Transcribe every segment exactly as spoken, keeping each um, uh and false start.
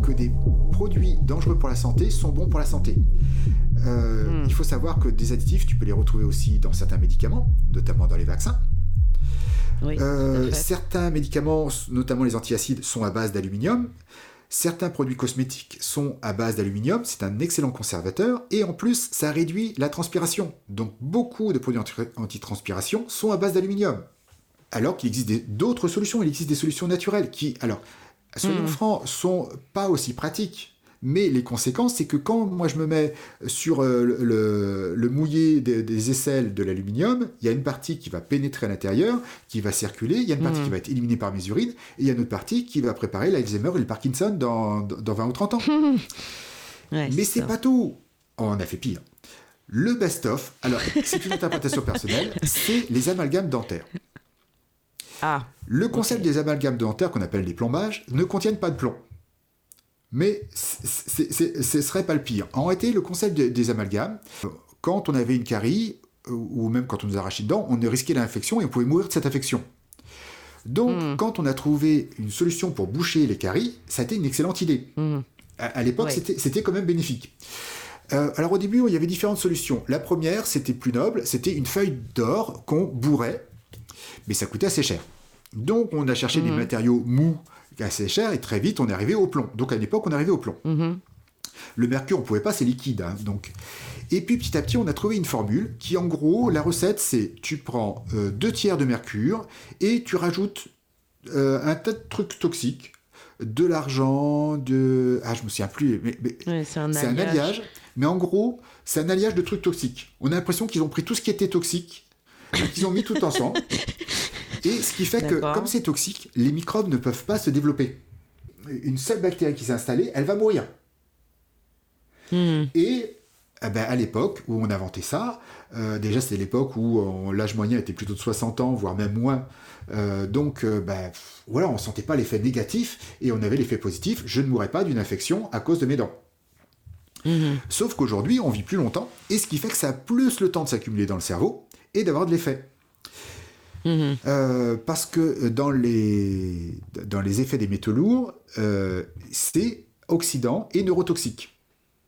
que des produits dangereux pour la santé sont bons pour la santé. Euh, mm. Il faut savoir que des additifs, tu peux les retrouver aussi dans certains médicaments, notamment dans les vaccins. Oui, euh, certains médicaments, notamment les antiacides, sont à base d'aluminium. Certains produits cosmétiques sont à base d'aluminium, c'est un excellent conservateur, et en plus, ça réduit la transpiration. Donc, beaucoup de produits anti-transpiration sont à base d'aluminium. Alors qu'il existe des, d'autres solutions, il existe des solutions naturelles qui, alors, soyons mmh. francs, sont pas aussi pratiques. Mais les conséquences, c'est que quand moi je me mets sur euh, le, le, le mouillé des, des aisselles de l'aluminium, il y a une partie qui va pénétrer à l'intérieur, qui va circuler, il y a une partie mmh. qui va être éliminée par mes urines, et il y a une autre partie qui va préparer l'Alzheimer et le Parkinson dans, dans vingt ou trente ans. ouais, Mais c'est, c'est pas tout. Oh, on a fait pire. Le best-of, alors c'est une interprétation personnelle, c'est les amalgames dentaires. Ah, le concept okay. des amalgames dentaires, qu'on appelle les plombages, ne contiennent pas de plomb. Mais c'est, c'est, ce serait pas le pire. En réalité, le concept de, des amalgames, quand on avait une carie, ou même quand on nous arrachait dedans, on risquait l'infection et on pouvait mourir de cette infection. Donc, mmh. quand on a trouvé une solution pour boucher les caries, ça a été une excellente idée. Mmh. À, à l'époque, ouais. c'était, c'était quand même bénéfique. Euh, alors au début, il y avait différentes solutions. La première, c'était plus noble, c'était une feuille d'or qu'on bourrait, mais ça coûtait assez cher. Donc, on a cherché mmh. des matériaux mous assez cher, et très vite on est arrivé au plomb. Donc à l'époque on est arrivé au plomb. Mm-hmm. Le mercure on pouvait pas, c'est liquide. Hein, donc. Et puis petit à petit on a trouvé une formule qui en gros, la recette c'est tu prends euh, deux tiers de mercure et tu rajoutes euh, un tas de trucs toxiques, de l'argent, de... Ah je me souviens plus, mais, mais ouais, c'est, un, c'est un alliage. Mais en gros c'est un alliage de trucs toxiques. On a l'impression qu'ils ont pris tout ce qui était toxique et qu'ils ont mis tout ensemble. Et ce qui fait D'accord. que, comme c'est toxique, les microbes ne peuvent pas se développer. Une seule bactérie qui s'est installée, elle va mourir. Mmh. Et eh ben, à l'époque où on inventait ça, euh, déjà c'était l'époque où on, l'âge moyen était plutôt de soixante ans, voire même moins. Euh, donc euh, ben, voilà, on ne sentait pas l'effet négatif et on avait l'effet positif, je ne mourrais pas d'une infection à cause de mes dents. Mmh. Sauf qu'aujourd'hui, on vit plus longtemps, et ce qui fait que ça a plus le temps de s'accumuler dans le cerveau et d'avoir de l'effet. Mmh. Euh, parce que dans les, dans les effets des métaux lourds, euh, c'est oxydant et neurotoxique.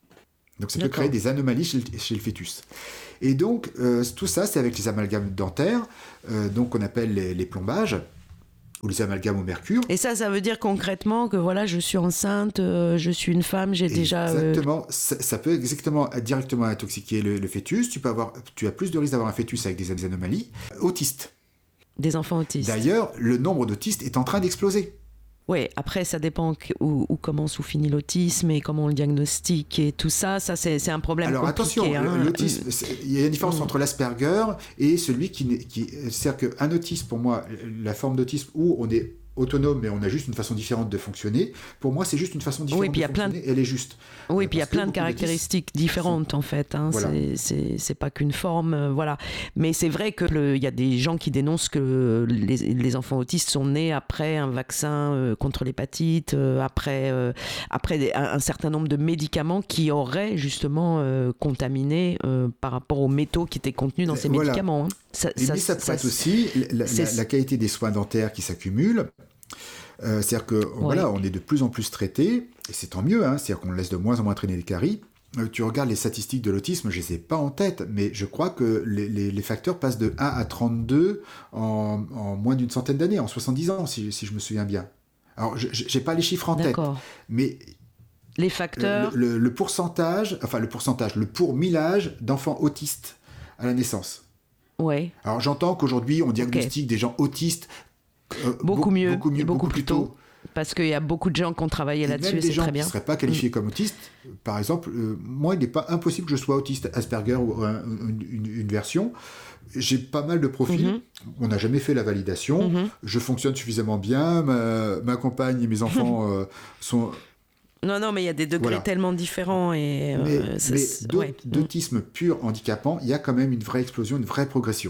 Donc ça D'accord. peut créer des anomalies chez le, chez le fœtus. Et donc euh, tout ça, c'est avec les amalgames dentaires, euh, donc qu'on appelle les, les plombages, ou les amalgames au mercure. Et ça, ça veut dire concrètement que voilà, je suis enceinte, euh, je suis une femme, j'ai déjà... Exactement, euh... ça, ça peut exactement directement intoxiquer le, le fœtus. Tu peux avoir, tu as plus de risques d'avoir un fœtus avec des anomalies. Autiste. Des enfants autistes. D'ailleurs, le nombre d'autistes est en train d'exploser. Oui, après, ça dépend où, où commence ou finit l'autisme et comment on le diagnostique et tout ça. Ça, c'est, c'est un problème Alors, compliqué. Alors attention, hein. l'autisme, il y a une différence mmh. entre l'Asperger et celui qui... qui c'est-à-dire qu'un autisme, pour moi, la forme d'autisme où on est autonome, mais on a juste une façon différente de fonctionner. Pour moi, c'est juste une façon différente oui, de fonctionner, de... et elle est juste. Oui, puis il y a plein de caractéristiques différentes, sont... en fait. Hein. Voilà. C'est, c'est, c'est pas qu'une forme, euh, voilà. Mais c'est vrai qu'il y a des gens qui dénoncent que les, les enfants autistes sont nés après un vaccin euh, contre l'hépatite, euh, après, euh, après des, un, un certain nombre de médicaments qui auraient justement euh, contaminé euh, par rapport aux métaux qui étaient contenus dans ces voilà. médicaments. Hein. Ça, et ça, mais ça peut être aussi la, la, la qualité des soins dentaires qui s'accumulent. Euh, c'est-à-dire que ouais. voilà, on est de plus en plus traité, et c'est tant mieux, hein, c'est-à-dire qu'on laisse de moins en moins traîner les caries. Euh, tu regardes les statistiques de l'autisme, je ne les ai pas en tête, mais je crois que les, les, les facteurs passent de un à trente-deux en, en moins d'une centaine d'années, en soixante-dix ans, si, si je me souviens bien. Alors, je n'ai pas les chiffres en D'accord. tête, mais... Les facteurs... Le, le, le pourcentage, enfin le pourcentage, le pourmillage d'enfants autistes à la naissance. Ouais. Alors, j'entends qu'aujourd'hui, on diagnostique okay. des gens autistes Euh, beaucoup, mieux, beaucoup mieux, beaucoup, beaucoup plus tôt. tôt. Parce qu'il y a beaucoup de gens qui ont travaillé et là-dessus, même des c'est gens très bien. qui ne seraient pas qualifiés mmh. comme autistes, par exemple, euh, moi, il n'est pas impossible que je sois autiste Asperger ou un, une, une, une version. J'ai pas mal de profils. Mmh. On n'a jamais fait la validation. Mmh. Je fonctionne suffisamment bien. Ma, ma compagne et mes enfants euh, sont... Non, non, mais il y a des degrés voilà. tellement différents. Et, euh, mais ça, mais ouais. d'autisme pur handicapant, il y a quand même une vraie explosion, une vraie progression.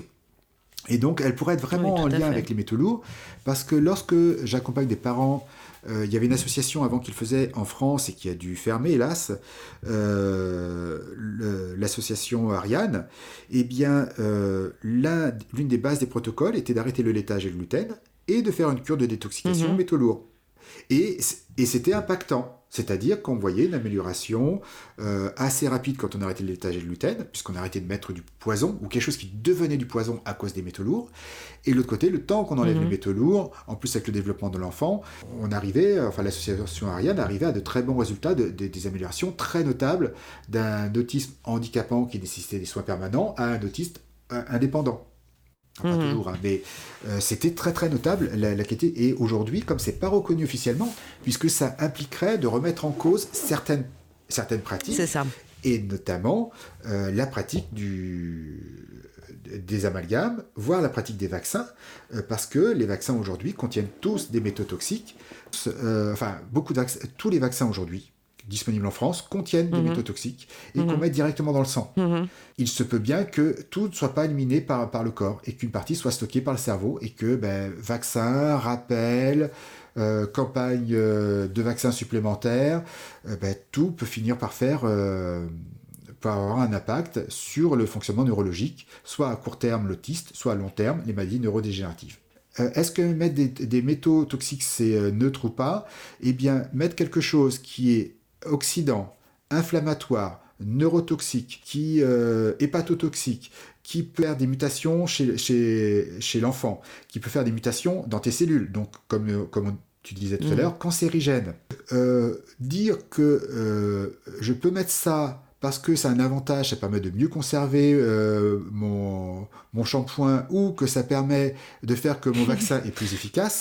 Et donc, elle pourrait être vraiment oui, en lien avec les métaux lourds, parce que lorsque j'accompagne des parents, euh, il y avait une association avant qu'ils faisaient en France et qui a dû fermer, hélas, euh, le, l'association Ariane. Eh bien, euh, l'un, l'une des bases des protocoles était d'arrêter le laitage et le gluten et de faire une cure de détoxication mm-hmm. aux métaux lourds. Et, et c'était impactant. C'est-à-dire qu'on voyait une amélioration euh, assez rapide quand on arrêtait le laitage et le gluten, puisqu'on arrêtait de mettre du poison, ou quelque chose qui devenait du poison à cause des métaux lourds. Et de l'autre côté, le temps qu'on enlève mmh. les métaux lourds, en plus avec le développement de l'enfant, on arrivait, enfin l'association Ariane arrivait à de très bons résultats, de, de, des améliorations très notables d'un autisme handicapant qui nécessitait des soins permanents à un autisme euh, indépendant. Pas mmh. toujours, hein, mais euh, c'était très très notable la, la qualité. Et aujourd'hui, comme c'est pas reconnu officiellement, puisque ça impliquerait de remettre en cause certaines, certaines pratiques, c'est ça. Et notamment euh, la pratique du, des amalgames, voire la pratique des vaccins, euh, parce que les vaccins aujourd'hui contiennent tous des métaux toxiques. Euh, enfin, beaucoup de vaccins, tous les vaccins aujourd'hui disponibles en France contiennent des mmh. métaux toxiques et mmh. qu'on met directement dans le sang. Mmh. Il se peut bien que tout ne soit pas éliminé par, par le corps et qu'une partie soit stockée par le cerveau et que ben, vaccins, rappels, euh, campagne euh, de vaccins supplémentaires, euh, ben, tout peut finir par faire... Euh, peut avoir un impact sur le fonctionnement neurologique, soit à court terme l'autiste, soit à long terme les maladies neurodégénératives. Euh, est-ce que mettre des, des métaux toxiques c'est euh, neutre ou pas ? Eh bien, mettre quelque chose qui est oxydant, inflammatoire, neurotoxique, qui euh, hépatotoxique, qui peut faire des mutations chez, chez, chez l'enfant, qui peut faire des mutations dans tes cellules, donc comme, comme tu disais tout mmh. à l'heure, cancérigène. Euh, dire que euh, je peux mettre ça parce que ça a un avantage, ça permet de mieux conserver euh, mon, mon shampoing ou que ça permet de faire que mon vaccin est plus efficace.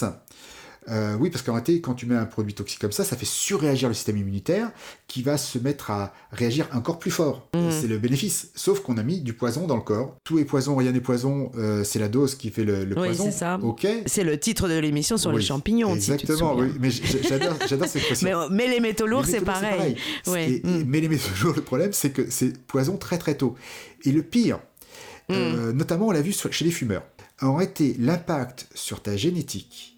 Euh, oui, parce qu'en réalité, quand tu mets un produit toxique comme ça, ça fait surréagir le système immunitaire qui va se mettre à réagir encore plus fort. Mmh. C'est le bénéfice. Sauf qu'on a mis du poison dans le corps. Tout est poison, rien n'est poison. Euh, c'est la dose qui fait le, le oui, poison. Oui, c'est ça. Okay. C'est le titre de l'émission sur oui, les champignons. Exactement, si tu te oui. Mais j'adore, j'adore cette expression. Mais, mais les métaux lourds, les métaux c'est pareil. C'est pareil. Ouais. Et, mmh. Mais les métaux lourds, le problème, c'est que c'est poison très très tôt. Et le pire, mmh. euh, notamment on l'a vu chez les fumeurs, en réalité, l'impact sur ta génétique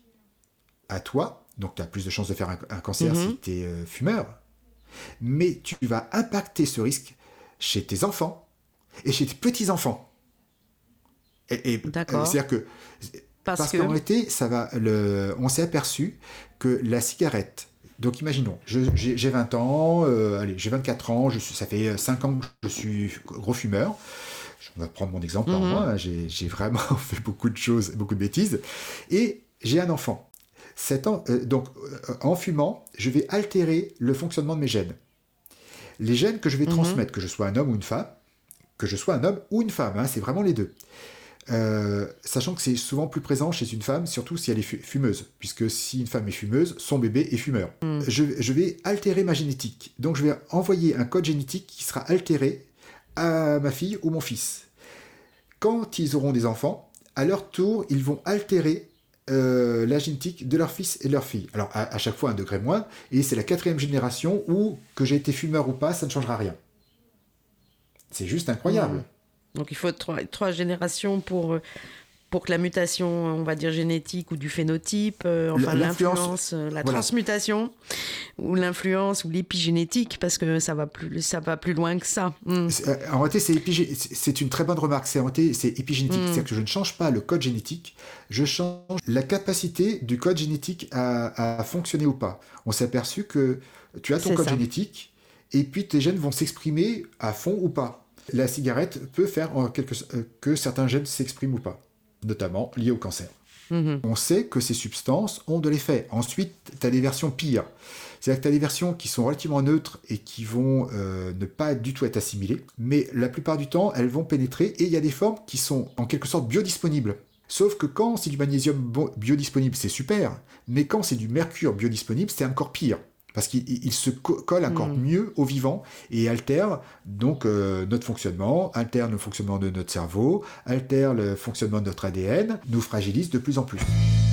à toi, donc tu as plus de chances de faire un, un cancer mm-hmm. si tu es euh, fumeur, mais tu vas impacter ce risque chez tes enfants et chez tes petits-enfants. Et, et, D'accord. Euh, c'est-à-dire que, parce, parce que... qu'en réalité, ça va, le, on s'est aperçu que la cigarette, donc imaginons, je, j'ai, j'ai vingt ans, euh, allez, j'ai vingt-quatre ans, je suis, ça fait cinq ans que je suis gros fumeur. On va prendre mon exemple par mm-hmm. moi, j'ai, j'ai vraiment fait beaucoup de choses, beaucoup de bêtises, et j'ai un enfant. Cet en, euh, donc, euh, en fumant, je vais altérer le fonctionnement de mes gènes. Les gènes que je vais mmh. transmettre, que je sois un homme ou une femme, que je sois un homme ou une femme, hein, c'est vraiment les deux. Euh, sachant que c'est souvent plus présent chez une femme, surtout si elle est fumeuse, puisque si une femme est fumeuse, son bébé est fumeur. Mmh. Je, je vais altérer ma génétique. Donc, je vais envoyer un code génétique qui sera altéré à ma fille ou mon fils. Quand ils auront des enfants, à leur tour, ils vont altérer Euh, la génétique de leur fils et de leur fille. Alors, à, à chaque fois, un degré moins, et c'est la quatrième génération où, que j'ai été fumeur ou pas, ça ne changera rien. C'est juste incroyable. Mmh. Donc, il faut trois, trois générations pour, pour que la mutation, on va dire, génétique ou du phénotype, euh, enfin, l'influence, l'influence euh, la voilà. transmutation, ou l'influence, ou l'épigénétique, parce que ça va plus, ça va plus loin que ça. Mmh. En réalité, c'est, épigé... c'est une très bonne remarque. C'est, en réalité, c'est épigénétique. Mmh. C'est-à-dire que je ne change pas le code génétique, je change la capacité du code génétique à, à fonctionner ou pas. On s'est aperçu que tu as ton c'est code ça. génétique, et puis tes gènes vont s'exprimer à fond ou pas. La cigarette peut faire en quelque... que certains gènes s'expriment ou pas, notamment liés au cancer. Mmh. On sait que ces substances ont de l'effet. Ensuite, tu as des versions pires. C'est-à-dire que tu as des versions qui sont relativement neutres et qui vont euh, ne pas du tout être assimilées, mais la plupart du temps, elles vont pénétrer, et il y a des formes qui sont en quelque sorte biodisponibles. Sauf que quand c'est du magnésium biodisponible, c'est super, mais quand c'est du mercure biodisponible, c'est encore pire. Parce qu'il il se co- colle encore mmh. mieux au vivant et altère donc euh, notre fonctionnement, altère le fonctionnement de notre cerveau, altère le fonctionnement de notre A D N, nous fragilise de plus en plus.